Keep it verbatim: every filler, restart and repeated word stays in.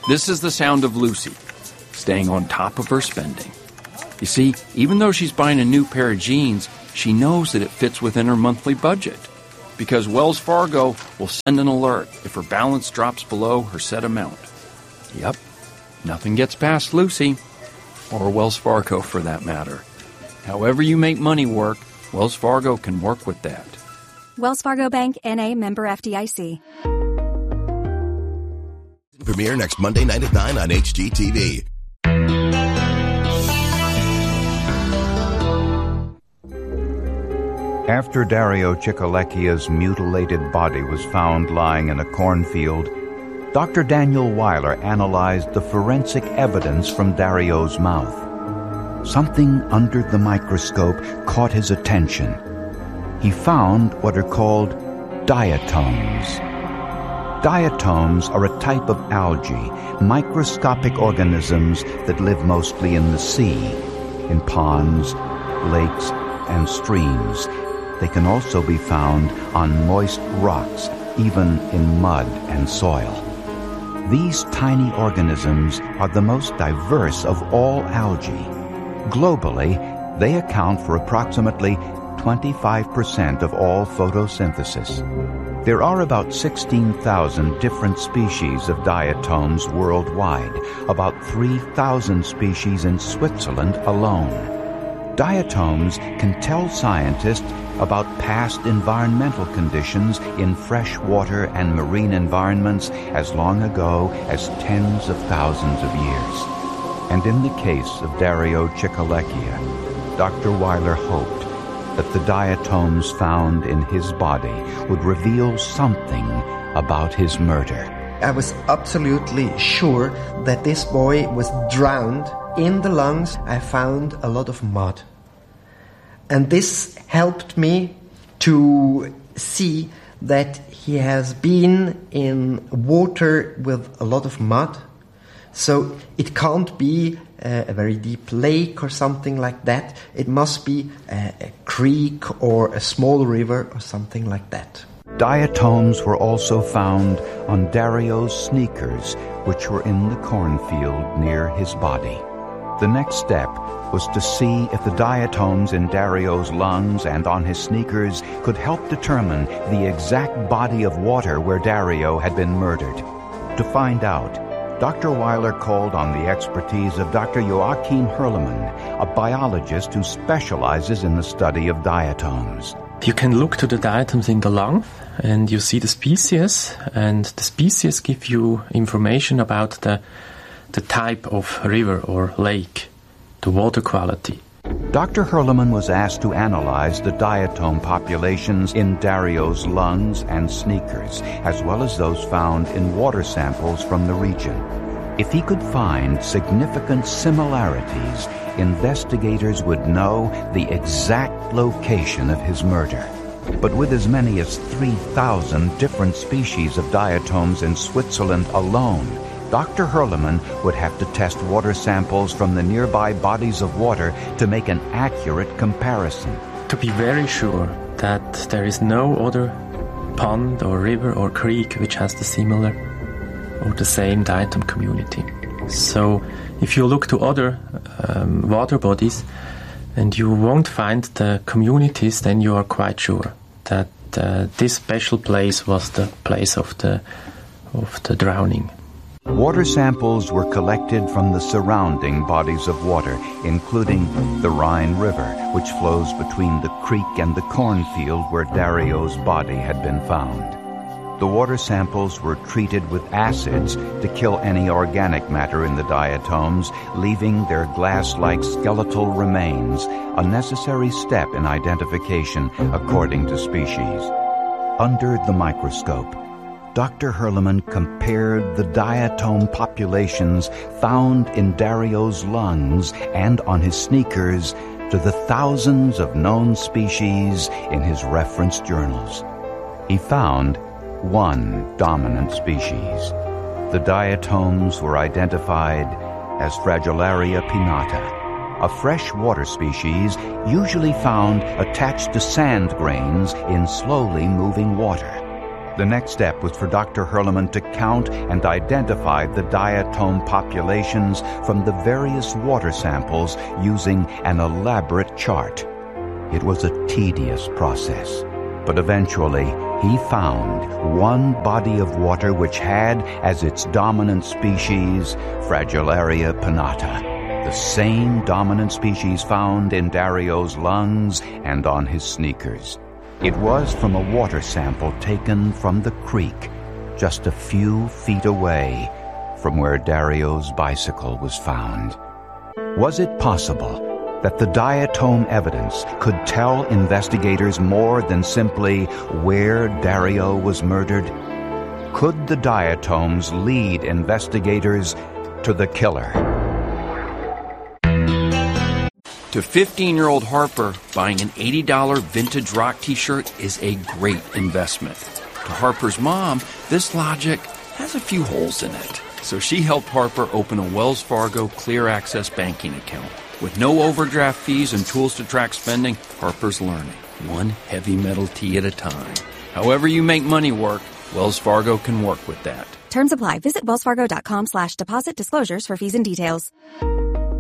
This is the sound of Lucy, staying on top of her spending. You see, even though she's buying a new pair of jeans, she knows that it fits within her monthly budget, because Wells Fargo will send an alert if her balance drops below her set amount. Yep, nothing gets past Lucy, or Wells Fargo for that matter. However you make money work, Wells Fargo can work with that. Wells Fargo Bank, N A, member F D I C. Premiere next Monday night at nine on H G T V. After Dario Ciccolecchia's mutilated body was found lying in a cornfield, Doctor Daniel Weiler analyzed the forensic evidence from Dario's mouth. Something under the microscope caught his attention. He found what are called diatoms. Diatoms are a type of algae, microscopic organisms that live mostly in the sea, in ponds, lakes, and streams. They can also be found on moist rocks, even in mud and soil. These tiny organisms are the most diverse of all algae. Globally, they account for approximately twenty-five percent of all photosynthesis. There are about sixteen thousand different species of diatoms worldwide, about three thousand species in Switzerland alone. Diatoms can tell scientists about past environmental conditions in freshwater and marine environments as long ago as tens of thousands of years. And in the case of Dario Ciccolecchia, Doctor Weiler hoped that the diatoms found in his body would reveal something about his murder. I was absolutely sure that this boy was drowned. In the lungs, I found a lot of mud. And this helped me to see that he has been in water with a lot of mud. So it can't be a, a very deep lake or something like that. It must be a, a creek or a small river or something like that. Diatoms were also found on Dario's sneakers, which were in the cornfield near his body. The next step was to see if the diatoms in Dario's lungs and on his sneakers could help determine the exact body of water where Dario had been murdered. To find out, Doctor Weiler called on the expertise of Doctor Joachim Hürlimann, a biologist who specializes in the study of diatoms. You can look to the diatoms in the lung and you see the species, and the species give you information about the the type of river or lake, the water quality. Doctor Hürlimann was asked to analyze the diatom populations in Dario's lungs and sneakers, as well as those found in water samples from the region. If he could find significant similarities, investigators would know the exact location of his murder. But with as many as three thousand different species of diatoms in Switzerland alone, Doctor Hürlimann would have to test water samples from the nearby bodies of water to make an accurate comparison. To be very sure that there is no other pond or river or creek which has the similar or the same diatom community. So if you look to other um, water bodies and you won't find the communities, then you are quite sure that uh, this special place was the place of the of the drowning. Water samples were collected from the surrounding bodies of water, including the Rhine River, which flows between the creek and the cornfield where Dario's body had been found. The water samples were treated with acids to kill any organic matter in the diatoms, leaving their glass-like skeletal remains, a necessary step in identification according to species. Under the microscope, Doctor Hürlimann compared the diatom populations found in Dario's lungs and on his sneakers to the thousands of known species in his reference journals. He found one dominant species. The diatoms were identified as Fragillaria pinnata, a freshwater species usually found attached to sand grains in slowly moving water. The next step was for Doctor Hurleman to count and identify the diatom populations from the various water samples using an elaborate chart. It was a tedious process, but eventually he found one body of water which had as its dominant species Fragillaria pinnata, the same dominant species found in Dario's lungs and on his sneakers. It was from a water sample taken from the creek just a few feet away from where Dario's bicycle was found. Was it possible that the diatom evidence could tell investigators more than simply where Dario was murdered? Could the diatoms lead investigators to the killer? To fifteen-year-old Harper, buying an eighty dollars vintage rock t-shirt is a great investment. To Harper's mom, this logic has a few holes in it. So she helped Harper open a Wells Fargo Clear Access banking account. With no overdraft fees and tools to track spending, Harper's learning, one heavy metal tea at a time. However you make money work, Wells Fargo can work with that. Terms apply. Visit wellsfargo.com slash deposit disclosures for fees and details.